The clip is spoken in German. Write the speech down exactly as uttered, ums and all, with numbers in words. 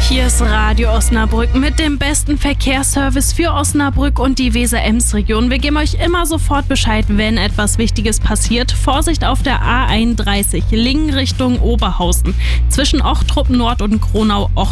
Hier ist Radio Osnabrück mit dem besten Verkehrsservice für Osnabrück und die Weser-Ems-Region. Wir geben euch immer sofort Bescheid, wenn etwas Wichtiges passiert. Vorsicht auf der A einunddreißig, Lingen Richtung Oberhausen. Zwischen Ochtrup Nord und Kronau-Ochtrup